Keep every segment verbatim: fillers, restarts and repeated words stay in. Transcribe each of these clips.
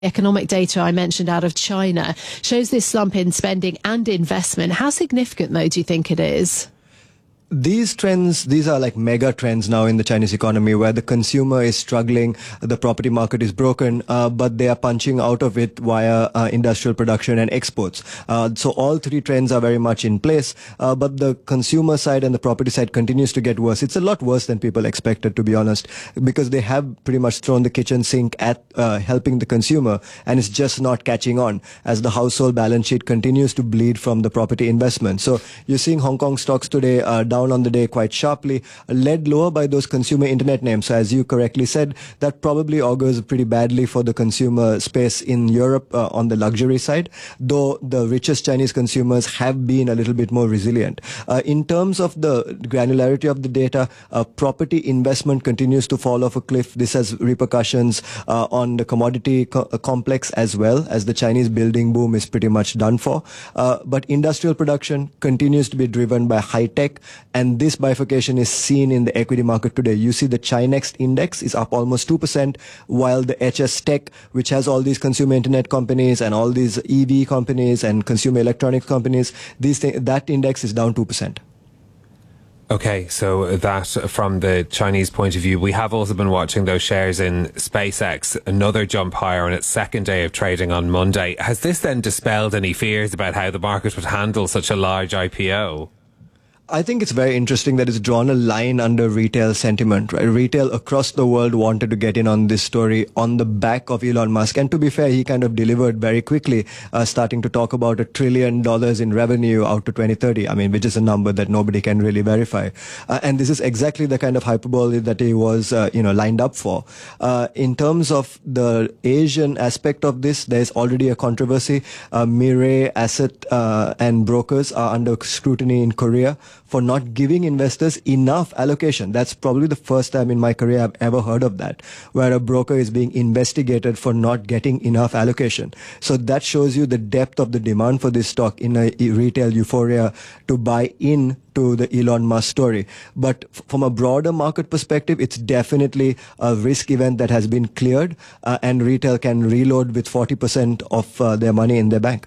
Economic data I mentioned out of China shows this slump in spending and investment. How significant, though, do you think it is? These trends, these are like mega trends now in the Chinese economy, where the consumer is struggling, the property market is broken, uh, but they are punching out of it via uh, industrial production and exports. Uh, so all three trends are very much in place, uh, but the consumer side and the property side continues to get worse. It's a lot worse than people expected, to be honest, because they have pretty much thrown the kitchen sink at uh, helping the consumer, and it's just not catching on as the household balance sheet continues to bleed from the property investment. So you're seeing Hong Kong stocks today uh, down on the day quite sharply, led lower by those consumer internet names. So as you correctly said, that probably augurs pretty badly for the consumer space in Europe uh, on the luxury side, though the richest Chinese consumers have been a little bit more resilient. Uh, in terms of the granularity of the data, uh, property investment continues to fall off a cliff. This has repercussions uh, on the commodity co- complex as well, as the Chinese building boom is pretty much done for. Uh, but industrial production continues to be driven by high tech, and this bifurcation is seen in the equity market today. You see the Chinext index is up almost two percent, while the H S Tech, which has all these consumer internet companies and all these E V companies and consumer electronics companies, these th- that index is down two percent. Okay, so that from the Chinese point of view. We have also been watching those shares in SpaceX, another jump higher on its second day of trading on Monday. Has this then dispelled any fears about how the market would handle such a large I P O? I think it's very interesting that it's drawn a line under retail sentiment, right? Retail across the world wanted to get in on this story on the back of Elon Musk. And to be fair, he kind of delivered very quickly, uh, starting to talk about a trillion dollars in revenue out to twenty thirty. I mean, which is a number that nobody can really verify. Uh, and this is exactly the kind of hyperbole that he was, uh, you know, lined up for. Uh, in terms of the Asian aspect of this, there's already a controversy. Uh, Mirae Asset uh, and brokers are under scrutiny in Korea for not giving investors enough allocation. That's probably the first time in my career I've ever heard of that, where a broker is being investigated for not getting enough allocation. So that shows you the depth of the demand for this stock in a retail euphoria to buy in to the Elon Musk story. But f- from a broader market perspective, it's definitely a risk event that has been cleared, uh, and retail can reload with forty percent of uh, their money in their bank.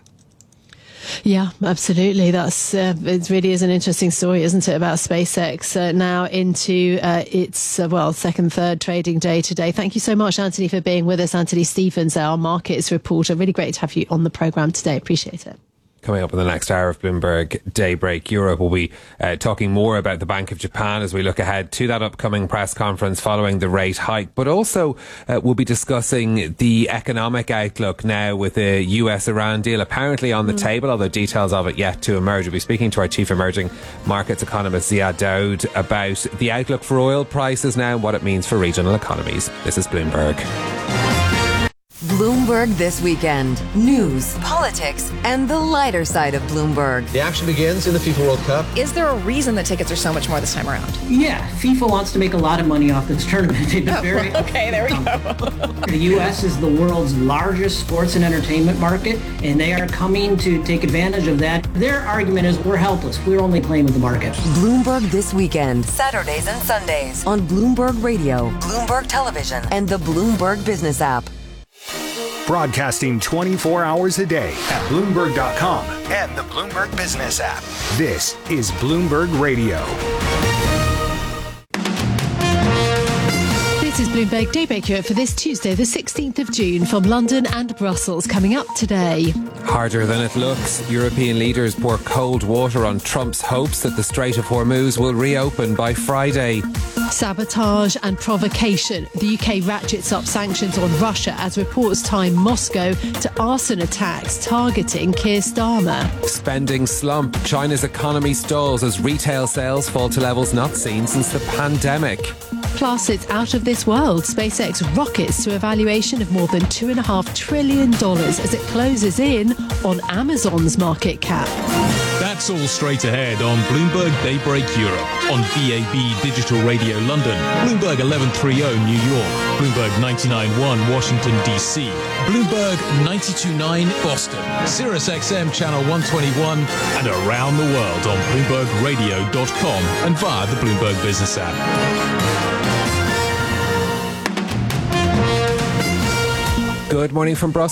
Yeah, absolutely. That's uh, it. Really is an interesting story, isn't it, about SpaceX uh, now into uh, its uh, well second, third trading day today. Thank you so much, Anthony, for being with us. Anthony Stephens, our markets reporter. Really great to have you on the programme today. Appreciate it. Coming up in the next hour of Bloomberg Daybreak Europe, we'll be uh, talking more about the Bank of Japan as we look ahead to that upcoming press conference following the rate hike. But also uh, we'll be discussing the economic outlook now with the U S Iran deal apparently on the mm. table, although details of it yet to emerge. We'll be speaking to our chief emerging markets economist Ziad Daoud about the outlook for oil prices now and what it means for regional economies. This is Bloomberg. Bloomberg This Weekend. News, politics, and the lighter side of Bloomberg. The action begins in the FIFA World Cup. Is there a reason that tickets are so much more this time around? Yeah, FIFA wants to make a lot of money off this tournament. They've been oh, very okay, there we go. The U S is the world's largest sports and entertainment market, and they are coming to take advantage of that. Their argument is we're helpless. We're only playing with the market. Bloomberg This Weekend. Saturdays and Sundays on Bloomberg Radio, Bloomberg Television, and the Bloomberg Business app. Broadcasting twenty-four hours a day at Bloomberg dot com and the Bloomberg Business app. This is Bloomberg Radio. This is Bloomberg Daybreak Europe for this Tuesday, the sixteenth of June, from London and Brussels. Coming up today. Harder than it looks. European leaders pour cold water on Trump's hopes that the Strait of Hormuz will reopen by Friday. Sabotage and provocation. The U K ratchets up sanctions on Russia as reports tie Moscow to arson attacks targeting Keir Starmer. Spending slump. China's economy stalls as retail sales fall to levels not seen since the pandemic. Plus, it's out of this world. SpaceX rockets to a valuation of more than two point five trillion dollars as it closes in on Amazon's market cap. That's all straight ahead on Bloomberg Daybreak Europe, on B A B Digital Radio London, Bloomberg eleven thirty New York, Bloomberg ninety-nine point one Washington D C, Bloomberg ninety-two point nine Boston, Sirius X M Channel one twenty-one, and around the world on Bloomberg Radio dot com and via the Bloomberg Business app. Good morning from Brussels.